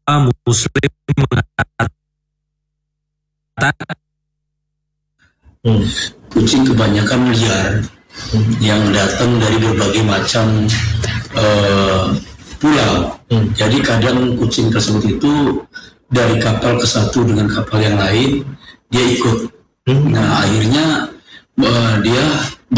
Muslim mengatakan kucing kebanyakan liar yang datang dari berbagai macam pulau. Jadi kadang kucing tersebut itu dari kapal ke satu dengan kapal yang lain dia ikut. Nah akhirnya dia